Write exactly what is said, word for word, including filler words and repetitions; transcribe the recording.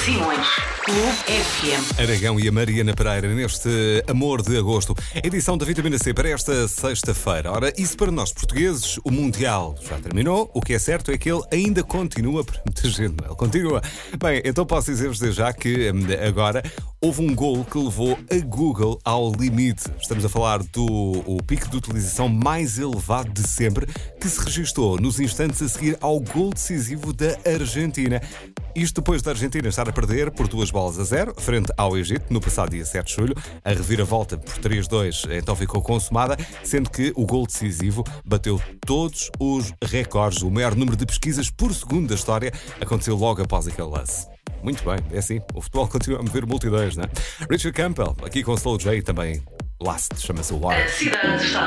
Simões. Clube F M. Aragão e a Mariana Pereira neste Amor de Agosto. Edição da Vitamina C para esta sexta-feira. Ora, isso para nós portugueses, o Mundial já terminou. O que é certo é que ele ainda continua para muita gente. Ele continua. Bem, então posso dizer-vos desde já que agora houve um golo que levou a Google ao limite. Estamos a falar do o pico de utilização mais elevado de sempre, que se registou nos instantes a seguir ao golo decisivo da Argentina. Isto depois da Argentina estar a perder por duas bolas a zero, frente ao Egito, no passado dia sete de julho. A reviravolta por três a dois então ficou consumada, sendo que o golo decisivo bateu todos os recordes. O maior número de pesquisas por segundo da história aconteceu logo após aquele lance. Muito bem, é assim, o futebol continua a mover multidões, não é? Richard Campbell, aqui com Slow J também. Last, chama-se o Water. A cidade está